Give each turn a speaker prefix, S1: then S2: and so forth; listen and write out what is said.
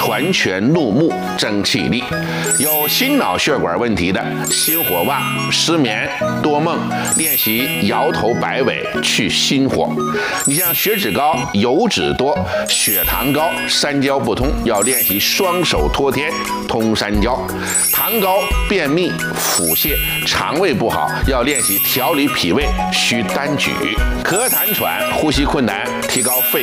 S1: 攒拳怒目，正气力。有心脑血管问题的，心火旺、失眠、多梦，练习摇头摆尾去心火。你像血脂高、油脂多、血糖高、三焦不通，要练习双手托天通三焦。糖高、便秘、腹泻、肠胃不好，要练习调理脾胃需单举。咳痰喘、呼吸困难，提高肺